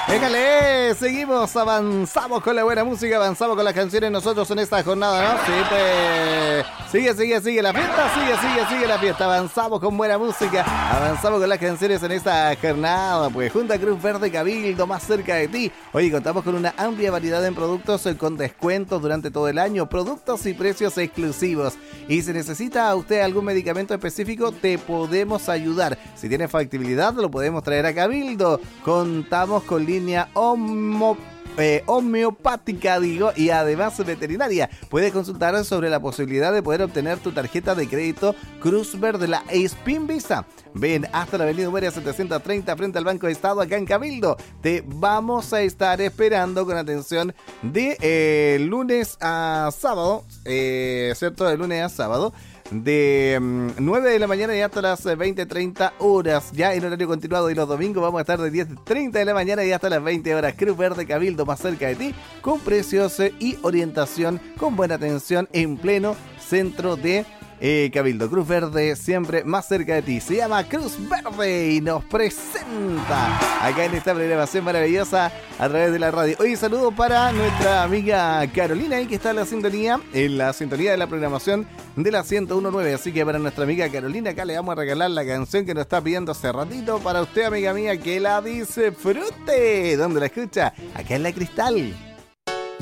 Déjale, seguimos, avanzamos con la buena música, avanzamos con las canciones nosotros en esta jornada, ¿no? Sí, pues, sigue la fiesta, sigue la fiesta, avanzamos con buena música, avanzamos con las canciones en esta jornada, pues, junto a Cruz Verde Cabildo, más cerca de ti. Hoy contamos con una amplia variedad en productos con descuentos durante todo el año, productos y precios exclusivos. Y si necesita a usted algún medicamento específico, te podemos ayudar. Si tiene factibilidad, lo podemos traer a Cabildo. Contamos con línea homeopática, y además veterinaria. Puedes consultar sobre la posibilidad de poder obtener tu tarjeta de crédito Cruz Verde, la Spin Visa. Ven hasta la avenida Humeria 730 frente al Banco de Estado acá en Cabildo. Te vamos a estar esperando con atención de lunes a sábado, ¿cierto? De lunes a sábado. De 9 de la mañana y hasta las 20:30 horas, ya en horario continuado, y los domingos vamos a estar de 10:30 de la mañana y hasta las 20 horas. Cruz Verde Cabildo, más cerca de ti, con precios y orientación, con buena atención en pleno centro de Cabildo. Cruz Verde, siempre más cerca de ti. Se llama Cruz Verde y nos presenta acá en esta programación maravillosa a través de la radio. Hoy saludo para nuestra amiga Carolina, que está en la sintonía de la programación de la 101.9. Así que para nuestra amiga Carolina, acá le vamos a regalar la canción que nos está pidiendo hace ratito para usted, amiga mía, que la disfrute. ¿Dónde la escucha? Acá en La Cristal.